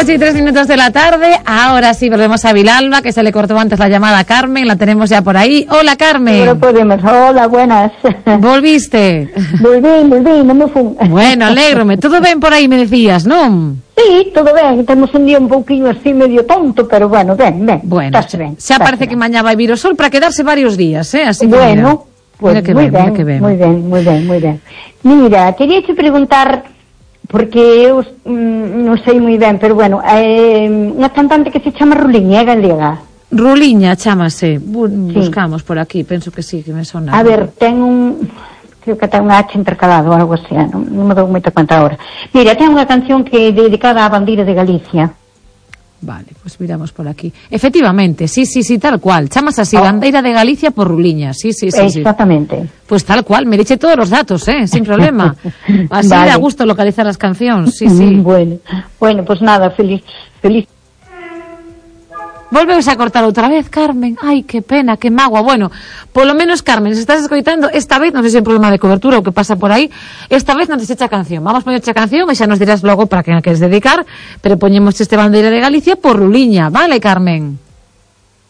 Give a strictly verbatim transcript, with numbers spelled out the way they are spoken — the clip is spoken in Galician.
ocho y tres minutos de la tarde. Ahora sí, volvemos a Vilalba, que se le cortó antes la llamada a Carmen. La tenemos ya por ahí. Hola, Carmen. No podemos. Hola, buenas. ¿Volviste? Volví, volví, non me fun. Bueno, alégrome. Todo ben por aí, me decías, non? Sí, todo ben. Temos un día un pouquinho así medio tonto, pero bueno, ben, ben. Bueno, xa, ben, xa parece ben. Que mañá vai vir o sol para quedarse varios días, eh? Así que bueno, mira, pues mira que moi ben, ben, mira que ben. moi ben, moi ben, moi ben. Mira, quería te preguntar, porque eu mm, non sei moi ben, pero bueno, é eh, unha cantante que se chama Ruliña, é galega. Ruliña, chámase. Bu- buscamos sí. Por aquí, penso que sí, que me sona. A ver, ten un... creo que ten un H intercalado ou algo así, non, non me dou moita conta agora. Mira, ten unha canción que é dedicada á bandeira de Galicia. Vale, pues miramos por aquí. Efectivamente, sí, sí, sí, tal cual. Chamas así, oh. Bandeira de Galicia por Ruliña. Sí, sí, sí. Exactamente. Sí. Pues tal cual, me dice todos los datos, ¿eh? Sin problema. Así vale. Da gusto localizar las canciones, sí, sí. Bueno, bueno, pues nada, feliz, feliz. Volveus a cortar outra vez, Carmen. Ai, que pena, que mágoa. Bueno, polo menos, Carmen, se estás escoitando, esta vez, non sei se é un problema de cobertura ou que pasa por aí, esta vez non te echa canción. Vamos poñerche a canción e xa nos dirás logo para que a queres dedicar, pero poñemos este Bandeira de Galicia por Ruliña. Vale, Carmen?